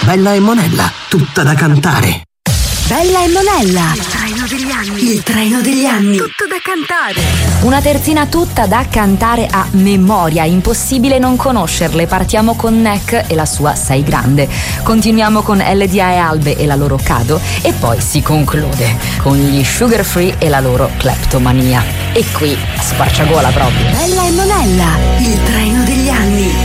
Bella e Monella, tutta da cantare. Bella e Monella. Il treno degli anni. Il treno degli anni. Tutto da cantare. Una terzina tutta da cantare a memoria, impossibile non conoscerle. Partiamo con Neck e la sua Sei Grande. Continuiamo con LDA e Albe e la loro Cado. E poi si conclude con gli Sugar Free e la loro Kleptomania. E qui squarciagola proprio. Bella e Monella. Il treno degli anni.